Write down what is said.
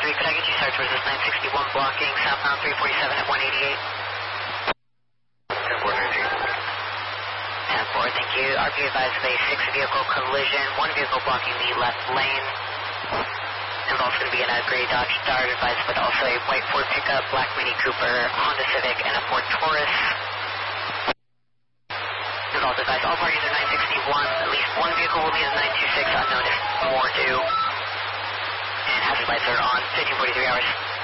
could I get you started towards this 961 blocking southbound 347 at 188? 10-4, thank you. RP advised of a 6-vehicle collision, 1 vehicle blocking the left lane. There's also going to be a gray Dodge Dart advised, but also a white Ford pickup, black Mini Cooper, Honda Civic, and a Ford Taurus. There's also advised all parties are 961. At least 1 vehicle will be in 926, unknown if more do. And hazard lights are on 1543 hours.